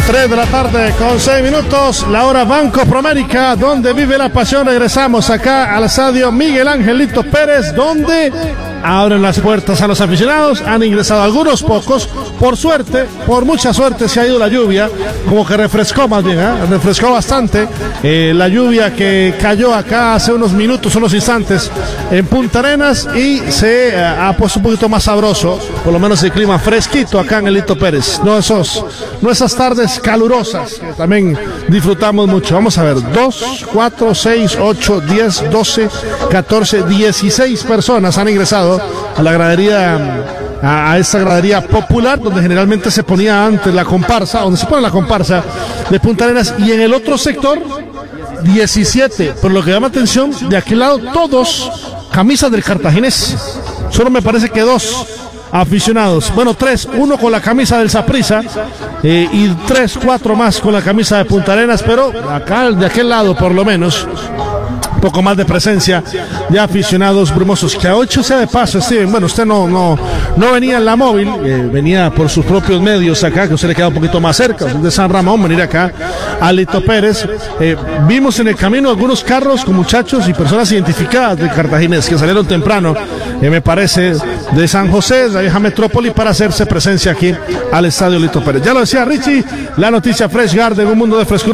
3 de la tarde con 6 minutos, la hora Banco Promérica, donde vive la pasión. Regresamos acá al estadio Miguel Angelito Pérez, donde abren las puertas a los aficionados. Han ingresado algunos pocos. Por suerte, por mucha suerte, se ha ido la lluvia, como que refrescó más bien, refrescó bastante la lluvia que cayó acá hace unos minutos, unos instantes en Punta Arenas, y se ha puesto un poquito más sabroso, por lo menos el clima fresquito acá en el Lito Pérez. No esas tardes calurosas que también disfrutamos mucho. Vamos a ver, 2, 4, 6, 8, 10, 12, 14, 16 personas han ingresado a la gradería, a esta gradería popular, donde generalmente se ponía antes la comparsa, donde se pone la comparsa de Punta Arenas, y en el otro sector 17, pero lo que llama atención, de aquel lado todos camisas del Cartaginés, solo me parece que 2 aficionados, bueno 3, uno con la camisa del Saprissa y 3, 4 más con la camisa de Punta Arenas, pero acá de aquel lado por lo menos un poco más de presencia de aficionados brumosos. Que a 8 sea de paso, Steven, bueno, usted no venía en la móvil, venía por sus propios medios acá, que usted le queda un poquito más cerca, de San Ramón, venir acá a Lito Pérez. Vimos en el camino algunos carros con muchachos y personas identificadas de Cartaginés que salieron temprano, me parece, de San José, de la vieja metrópoli, para hacerse presencia aquí al estadio Lito Pérez. Ya lo decía Richie, la noticia Fresh Garden, un mundo de frescura